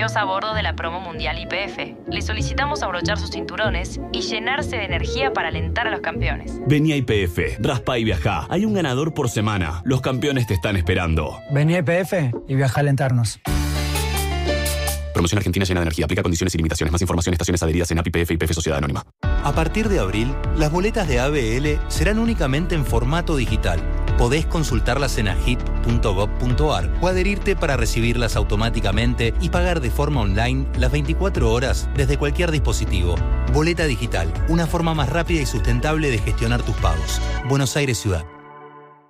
pasajeros a bordo de la promo mundial YPF. Les solicitamos abrochar sus cinturones y llenarse de energía para alentar a los campeones. Vení a YPF, raspa y viajá. Hay un ganador por semana. Los campeones te están esperando. Vení a YPF y viaja a alentarnos. Promoción Argentina llena de energía. Aplica condiciones y limitaciones. Más información en estaciones adheridas en API YPF y YPF Sociedad Anónima. A partir de abril, las boletas de ABL serán únicamente en formato digital. Podés consultarlas en agip.gov.ar o adherirte para recibirlas automáticamente y pagar de forma online las 24 horas desde cualquier dispositivo. Boleta digital, una forma más rápida y sustentable de gestionar tus pagos. Buenos Aires Ciudad.